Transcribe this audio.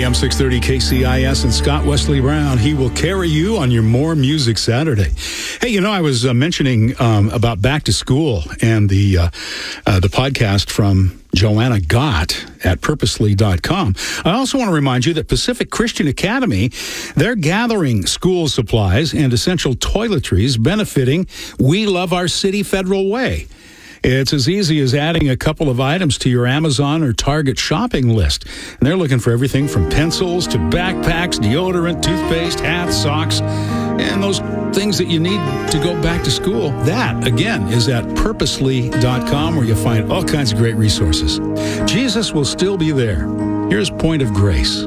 AM 630 KCIS and Scott Wesley Brown. He will carry you on your More Music Saturday. Hey, I was mentioning about Back to School and the podcast from Joanna Gott at purposely.com. I also want to remind you that Pacific Christian Academy, they're gathering school supplies and essential toiletries benefiting We Love Our City Federal Way. It's as easy as adding a couple of items to your Amazon or Target shopping list. And they're looking for everything from pencils to backpacks, deodorant, toothpaste, hats, socks, and those things that you need to go back to school. That, again, is at purposely.com, where you'll find all kinds of great resources. Jesus will still be there. Here's Point of Grace.